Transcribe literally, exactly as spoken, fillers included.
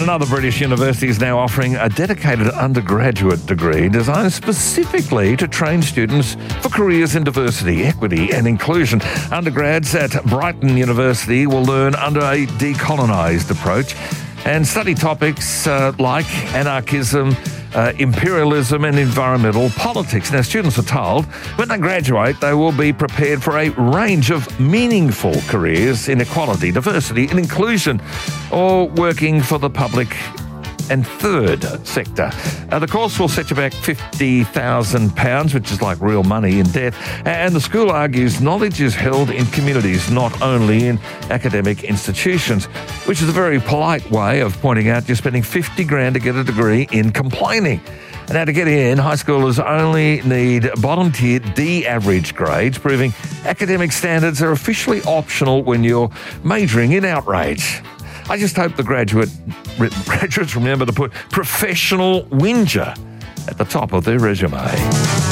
another British university is now offering a dedicated undergraduate degree designed specifically to train students for careers in diversity, equity and inclusion. Undergrads at Brighton University will learn under a decolonised approach and study topics uh, like anarchism, Uh, imperialism and environmental politics. Now, students are told when they graduate, they will be prepared for a range of meaningful careers in equality, diversity and inclusion, or working for the public and third sector. Uh, the course will set you back fifty thousand pounds, which is like real money in debt. And the school argues knowledge is held in communities, not only in academic institutions, which is a very polite way of pointing out you're spending fifty grand to get a degree in complaining. Now, to get in, high schoolers only need bottom-tier D average grades, proving academic standards are officially optional when you're majoring in outrage. I just hope the graduate graduates remember to put professional whinger at the top of their resume.